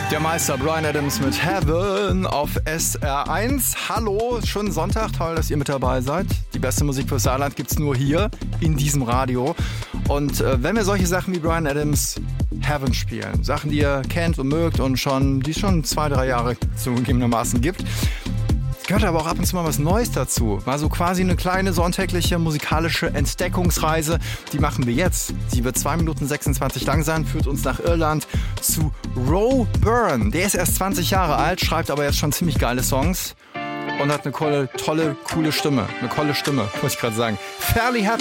Der Meister Bryan Adams mit Heaven auf SR1. Hallo, schönen Sonntag, toll, dass ihr mit dabei seid. Die beste Musik fürs Saarland gibt's nur hier in diesem Radio. Und wenn wir solche Sachen wie Bryan Adams Heaven spielen, Sachen, die ihr kennt und mögt und die es schon 2-3 Jahre zugegebenermaßen gibt, gehört aber auch ab und zu mal was Neues dazu. Mal so quasi eine kleine sonntägliche musikalische Entdeckungsreise. Die machen wir jetzt. Sie wird 2 Minuten 26 lang sein, führt uns nach Irland zu Roe Byrne. Der ist erst 20 Jahre alt, schreibt aber jetzt schon ziemlich geile Songs und hat eine tolle, coole Stimme. Eine coole Stimme, muss ich gerade sagen. Fairly Happy.